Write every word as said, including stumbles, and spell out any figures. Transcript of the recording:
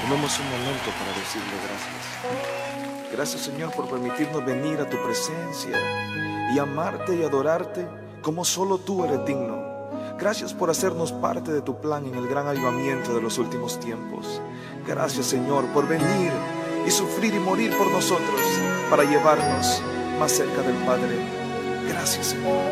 Tomemos un momento para decirle gracias. Gracias, Señor, por permitirnos venir a tu presencia y amarte y adorarte como solo tú eres digno. Gracias por hacernos parte de tu plan en el gran avivamiento de los últimos tiempos. Gracias, Señor, por venir y sufrir y morir por nosotros para llevarnos más cerca del Padre. Gracias, Señor.